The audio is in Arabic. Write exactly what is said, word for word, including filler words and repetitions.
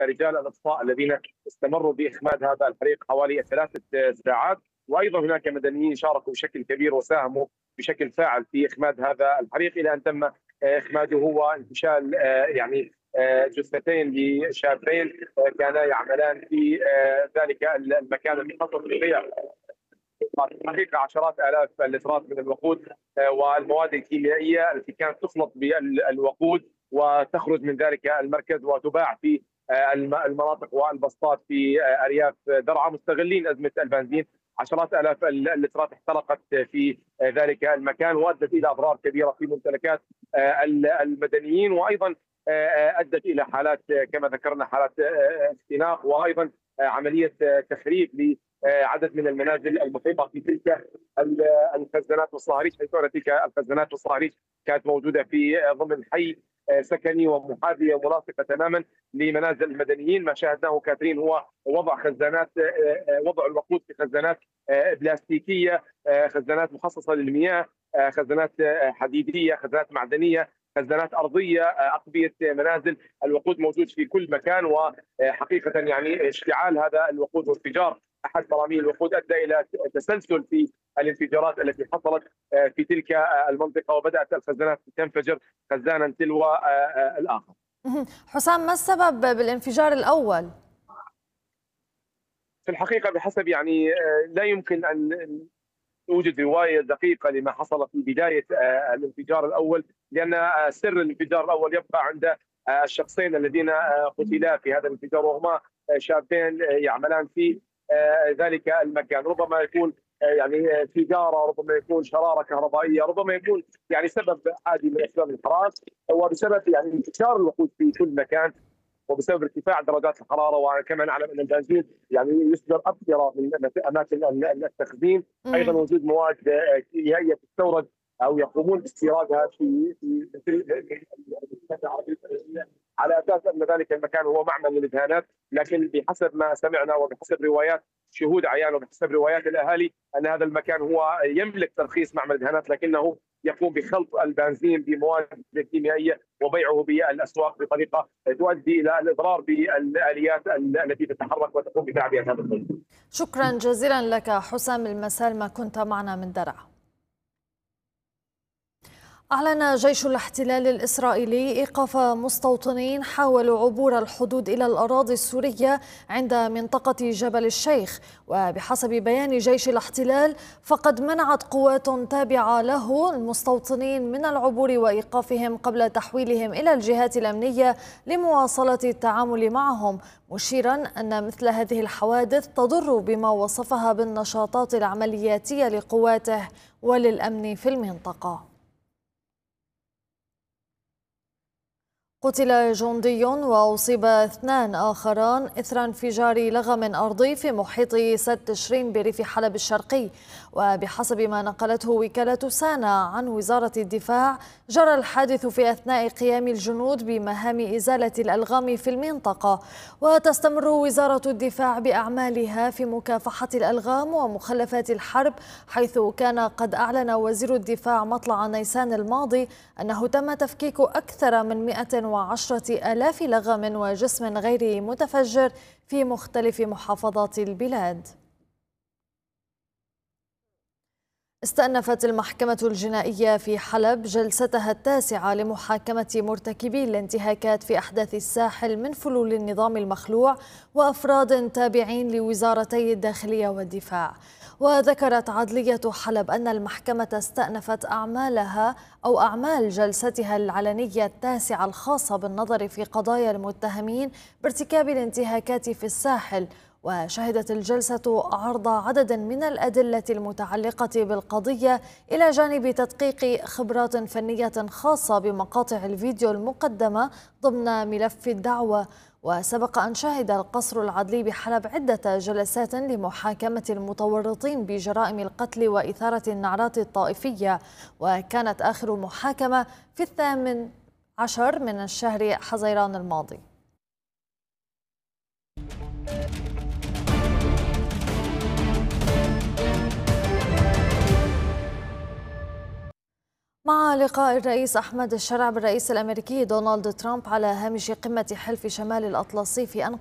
رجال الاطفاء الذين استمروا باخماد هذا الحريق حوالي ثلاثه ساعات، وايضا هناك مدنيين شاركوا بشكل كبير وساهموا بشكل فاعل في اخماد هذا الحريق الى ان تم اخماده وانتشال يعني جثتين لشابين كانا يعملان في ذلك المكان المخصص للبيع حقيقه عشرات الاف اللترات من الوقود والمواد الكيميائيه التي كانت تخلط بالوقود وتخرج من ذلك المركز وتباع في المناطق والبسطات في ارياف درعا مستغلين ازمه البنزين. عشرات الاف اللترات احترقت في ذلك المكان وادت الى اضرار كبيره في ممتلكات المدنيين، وايضا ادت الى حالات كما ذكرنا حالات اختناق وايضا عمليه تخريب لعدد من المنازل المحيطه في تلك الخزانات والصهاريج، حيث ان تلك الخزانات والصهاريج كانت موجوده في ضمن حي سكني ومحاذيه ملاصقه تماما لمنازل المدنيين. ما شاهدناه كاترين هو وضع خزانات وضع الوقود في خزانات بلاستيكيه، خزانات مخصصه للمياه، خزانات حديديه، خزانات معدنيه، خزانات ارضيه، اقبيه منازل. الوقود موجود في كل مكان، وحقيقه يعني اشتعال هذا الوقود وانفجار احد براميل الوقود ادى الى تسلسل في الانفجارات التي حصلت في تلك المنطقه، وبدات الخزانات تنفجر خزانا تلو الاخر. حسام، ما السبب بالانفجار الاول؟ في الحقيقه بحسب يعني لا يمكن ان توجد روايه دقيقه لما حصل في بدايه الانفجار الاول، لان سر الانفجار الاول يبقى عند الشخصين الذين قتلا في هذا الانفجار، وهما شابين يعملان في ذلك المكان. ربما يكون يعني سيجاره، ربما يكون شراره كهربائيه، ربما يكون يعني سبب عادي من اسباب الحرائق، وبسبب يعني انتشار الوقود في كل مكان وبسبب ارتفاع درجات الحراره. وكما نعلم ان البنزين يعني يصدر ابخره من اماكن التخزين، ايضا وجود مواد كيميائيه تستورد او يقومون باستيرادها في في على اساس ان ذلك المكان هو معمل للادهانات، لكن بحسب ما سمعنا وبحسب روايات شهود عيان وبحسب روايات الاهالي ان هذا المكان هو يملك ترخيص معمل ادهانات، لكنه يقوم بخلط البنزين بمواد كيميائيه وبيعه بالاسواق بطريقه تؤدي الى الاضرار بالاليات التي تتحرك وتقوم بتعبئه هذا الخلط. شكرا جزيلا لك حسام المسالمة، كنت معنا من درعا. أعلن جيش الاحتلال الإسرائيلي إيقاف مستوطنين حاولوا عبور الحدود إلى الأراضي السورية عند منطقة جبل الشيخ. وبحسب بيان جيش الاحتلال فقد منعت قوات تابعة له المستوطنين من العبور وإيقافهم قبل تحويلهم إلى الجهات الأمنية لمواصلة التعامل معهم، مشيرا أن مثل هذه الحوادث تضر بما وصفها بالنشاطات العملياتية لقواته وللأمن في المنطقة. قتل جندي وأصيب اثنان آخران إثر انفجار لغم أرضي في محيط سد تشرين بريف حلب الشرقي. وبحسب ما نقلته وكالة سانا عن وزارة الدفاع جرى الحادث في أثناء قيام الجنود بمهام إزالة الألغام في المنطقة. وتستمر وزارة الدفاع بأعمالها في مكافحة الألغام ومخلفات الحرب، حيث كان قد أعلن وزير الدفاع مطلع نيسان الماضي أنه تم تفكيك أكثر من مئة وعشرة آلاف لغم وجسم غير متفجر في مختلف محافظات البلاد. استأنفت المحكمة الجنائية في حلب جلستها التاسعة لمحاكمة مرتكبي الانتهاكات في أحداث الساحل من فلول النظام المخلوع وأفراد تابعين لوزارتي الداخلية والدفاع. وذكرت عدلية حلب أن المحكمة استأنفت أعمالها أو أعمال جلستها العلنية التاسعة الخاصة بالنظر في قضايا المتهمين بارتكاب الانتهاكات في الساحل. وشهدت الجلسة عرض عدد من الأدلة المتعلقة بالقضية إلى جانب تدقيق خبرات فنية خاصة بمقاطع الفيديو المقدمة ضمن ملف الدعوة. وسبق أن شهد القصر العدلي بحلب عدة جلسات لمحاكمة المتورطين بجرائم القتل وإثارة النعرات الطائفية، وكانت آخر محاكمة في الثامن عشر من الشهر حزيران الماضي. مع لقاء الرئيس أحمد الشرع بالرئيس الأمريكي دونالد ترامب على هامش قمة حلف شمال الأطلسي في أنقرة